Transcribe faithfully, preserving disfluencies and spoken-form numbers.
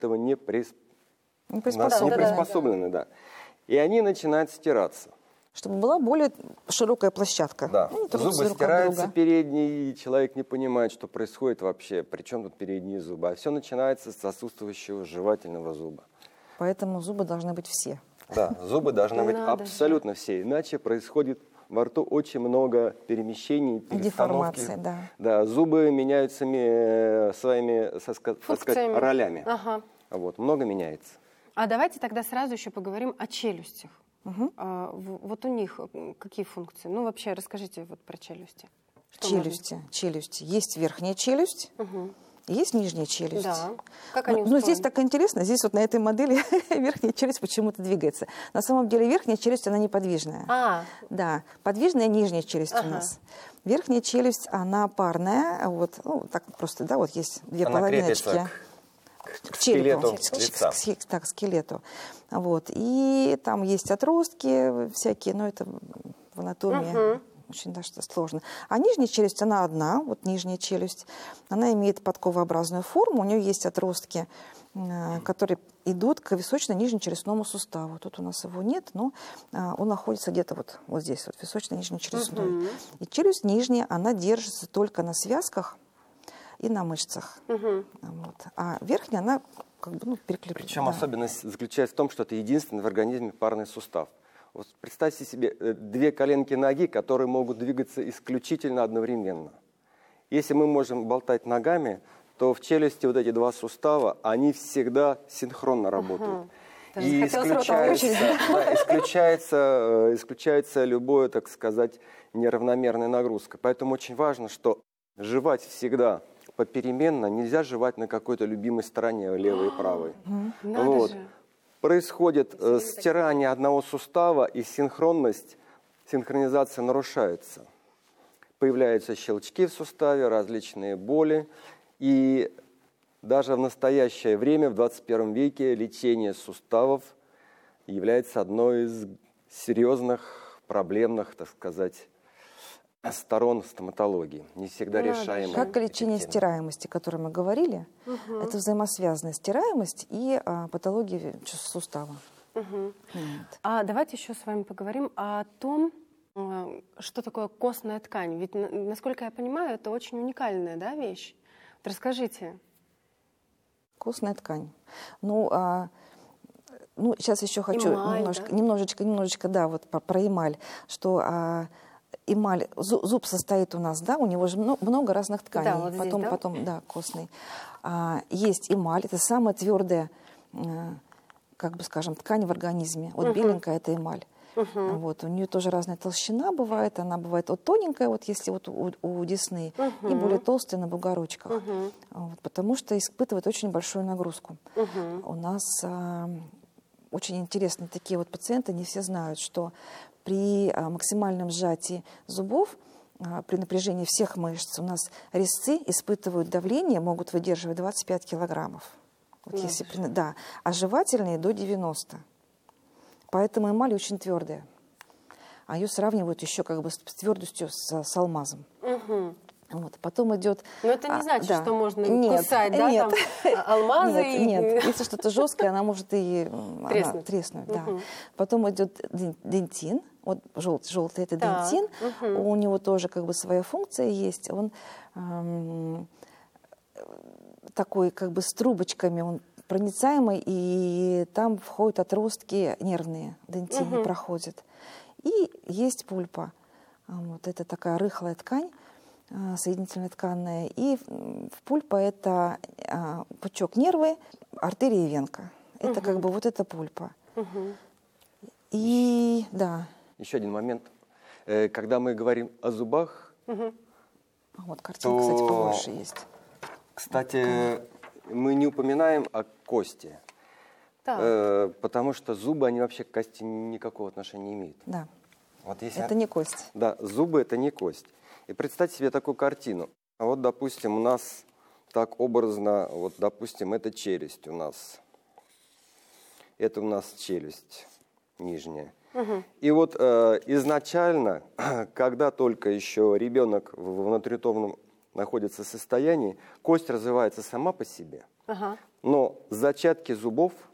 этого не, прис... не приспособлены. не приспособлены, да. И они начинают стираться. Чтобы была более широкая площадка. Да. Ну, Зубы стираются передние, и человек не понимает, что происходит вообще. Причем тут передние зубы. А все начинается с отсутствующего жевательного зуба. Поэтому зубы должны быть все. Да, зубы должны быть абсолютно все. Иначе происходит во рту очень много перемещений, перестановки. Деформации, да. Да, зубы меняются своими, так сказать, ролями. Ага. Вот, много меняется. А давайте тогда сразу еще поговорим о челюстях. Угу. А, вот у них какие функции? Ну, вообще, расскажите вот про челюсти. Что челюсти, можно? челюсти. Есть верхняя челюсть, угу. есть нижняя челюсть. Да. Как они но, но здесь так интересно, здесь вот на этой модели верхняя челюсть почему-то двигается. На самом деле верхняя челюсть, она неподвижная. А. Да, подвижная нижняя челюсть ага. у нас. Верхняя челюсть, она парная, вот, ну, так просто, да, вот есть две она половиночки. К, к челюсту, лица. К, к, так, к скелету. Вот. И там есть отростки всякие, но это в анатомии угу. очень даже сложно. А нижняя челюсть, она одна, вот нижняя челюсть, она имеет подковообразную форму, у нее есть отростки, которые идут к височно-нижнечелюстному суставу. Тут у нас его нет, но он находится где-то вот, вот здесь, вот височно-нижнечелюстной. Угу. И челюсть нижняя, она держится только на связках и на мышцах. Угу. Вот. А верхняя, она как бы ну, переклеплена. Причем да. особенность заключается в том, что это единственный в организме парный сустав. Вот представьте себе две коленки ноги, которые могут двигаться исключительно одновременно. Если мы можем болтать ногами, то в челюсти вот эти два сустава, они всегда синхронно работают. Угу. И исключается, да, исключается, исключается любое, так сказать, неравномерная нагрузка. Поэтому очень важно, что жевать всегда попеременно, нельзя жевать на какой-то любимой стороне, левой и правой. Надо вот. же. Происходит э, стирание одного сустава, и синхронность, синхронизация нарушается. Появляются щелчки в суставе, различные боли. И даже в настоящее время, в двадцать первом веке, лечение суставов является одной из серьезных, проблемных, так сказать, сторон стоматологии, не всегда решаемой. Как лечение стираемости, о которой мы говорили, угу. это взаимосвязанная стираемость и а, патология сустава. Угу. Вот. А давайте еще с вами поговорим о том, что такое костная ткань. Ведь, насколько я понимаю, это очень уникальная, да, вещь. Вот расскажите. Костная ткань. Ну, а, ну сейчас еще хочу эмаль, немножко, да? немножечко, немножечко, да, вот про, про эмаль, что а, эмаль, зуб состоит у нас, да, у него же много, много разных тканей, да, вот потом, здесь, да? потом, да, костный. А, есть эмаль, это самая твердая, а, как бы скажем, ткань в организме. Вот угу. беленькая это эмаль. Угу. Вот, у нее тоже разная толщина бывает, она бывает вот тоненькая, вот если вот у, у десны, угу. и более толстая на бугорочках, угу. вот, потому что испытывает очень большую нагрузку. Угу. У нас а, очень интересно, такие вот пациенты, не все знают, что при а, максимальном сжатии зубов, а, при напряжении всех мышц, у нас резцы испытывают давление, могут выдерживать двадцать пять килограммов. Вот если, да, а жевательные до девяноста. Поэтому эмаль очень твердая. А ее сравнивают еще как бы с твердостью с, с алмазом. Угу. Вот. Потом идет... Но это не значит, а, да. что можно нет, кусать, да, нет. там, алмазы нет, и... Нет, если что-то жесткое, она может и треснуть. Она треснуть угу. да. Потом идет дентин. Вот желтый, желтый это да. дентин. Угу. У него тоже как бы своя функция есть. Он эм, такой как бы с трубочками, он проницаемый, и там входят отростки нервные, дентины угу. проходят. И есть пульпа. Вот, это такая рыхлая ткань, соединительная тканная. И в пульпа это а, пучок нервы, артерия и венка. Это угу. как бы вот эта пульпа. Угу. И да. Еще один момент. Когда мы говорим о зубах, угу. а вот картинка, то, кстати, побольше есть. Кстати, мы не упоминаем о кости, э, потому что зубы, они вообще к кости никакого отношения не имеют. Да, вот если, это не кость. Да, зубы это не кость. И представьте себе такую картину. Вот, допустим, у нас так образно, вот, допустим, это челюсть у нас. Это у нас челюсть нижняя. Угу. И вот э, изначально, когда только еще ребенок в внутритомном находится в состоянии, кость развивается сама по себе. Ага. Но зачатки зубов